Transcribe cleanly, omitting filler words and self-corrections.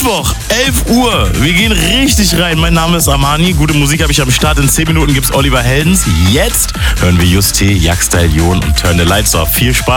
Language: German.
Mittwoch, 11 Uhr. Wir gehen richtig rein. Mein Name ist Armani. Gute Musik habe ich am Start. In 10 Minuten gibt's Oliver Heldens. Jetzt hören wir Just T, Jack Style, Jon und Turn the Lights Off. Viel Spaß.